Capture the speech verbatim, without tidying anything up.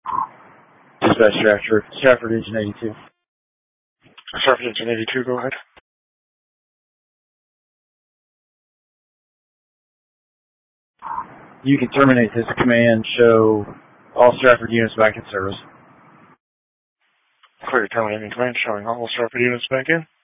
Dispatch Stratford, Stratford Engine eighty-two. Stratford Engine eighty-two, go ahead. You can terminate this command, show all Stratford units back in service. Clear terminating command, showing all Stratford units back in.